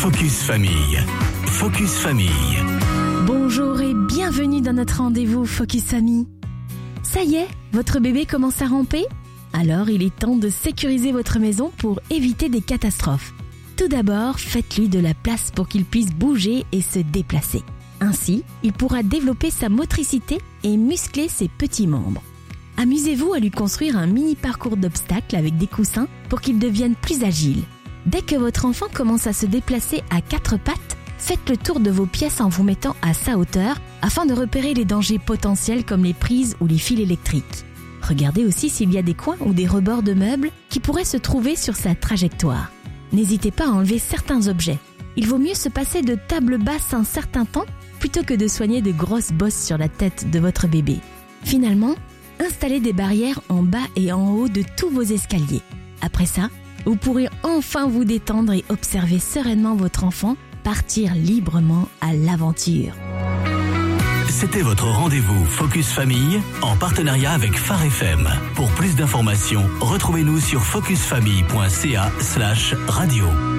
Focus Famille. Focus Famille. Bonjour et bienvenue dans notre rendez-vous Focus Famille. Ça y est, votre bébé commence à ramper ? Alors il est temps de sécuriser votre maison pour éviter des catastrophes. Tout d'abord, faites-lui de la place pour qu'il puisse bouger et se déplacer. Ainsi, il pourra développer sa motricité et muscler ses petits membres. Amusez-vous à lui construire un mini parcours d'obstacles avec des coussins pour qu'il devienne plus agile. Dès que votre enfant commence à se déplacer à 4 pattes, faites le tour de vos pièces en vous mettant à sa hauteur afin de repérer les dangers potentiels comme les prises ou les fils électriques. Regardez aussi s'il y a des coins ou des rebords de meubles qui pourraient se trouver sur sa trajectoire. N'hésitez pas à enlever certains objets. Il vaut mieux se passer de table basse un certain temps plutôt que de soigner de grosses bosses sur la tête de votre bébé. Finalement, installez des barrières en bas et en haut de tous vos escaliers. Après ça, vous pourrez enfin vous détendre et observer sereinement votre enfant partir librement à l'aventure. C'était votre rendez-vous Focus Famille en partenariat avec Phare FM. Pour plus d'informations, retrouvez-nous sur focusfamille.ca/radio.